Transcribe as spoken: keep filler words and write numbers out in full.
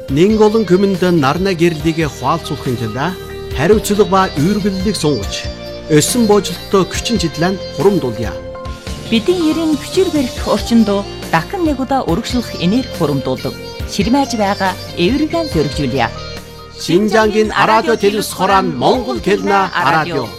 Нэг олон хүмүнд нарна гэрлийг хуалцуулахын тулд хариуцлага ба үйргэллийг сунгаж, өссөн боожлолттой хүчин чиглэн хурамдуулъя. Бидний ерийн хүчээр барих орчинд дахин нэг удаа өргөжлөх энерги хурамдуулдаг. Ширмэж байгаа эвэргэн зөргижүүлье. Шинжангийн радио телевиз хорон Монгол хэлнэ радио.